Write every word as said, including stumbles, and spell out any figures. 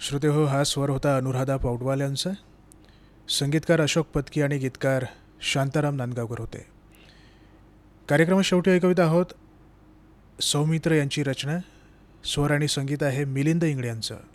श्रोते हो, हा स्वर होता अनुराधा पौडवाल यांचा. संगीतकार अशोक पत्की आणि गीतकार शांताराम नांदगावकर होते. कार्यक्रमात शेवटी ऐकवित आहोत सौमित्र यांची रचना. स्वर आणि संगीत आहे मिलिंद इंगळे यांचं.